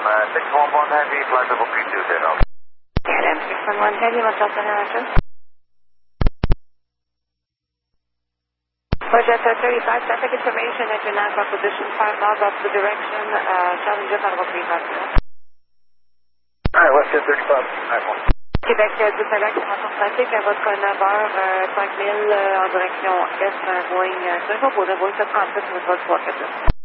611 Heavy, flight level 320. KLM 611 Heavy, what's up on address? Roger, 35, traffic information at your NACA position 5 miles off the direction, Challenger Panama 350. Alright, let's get 35, 9-1. Québec du Québec, information trafic à votre 9h, 5000 en direction est, Boeing 5, pour Boeing 737, sur votre vol 340.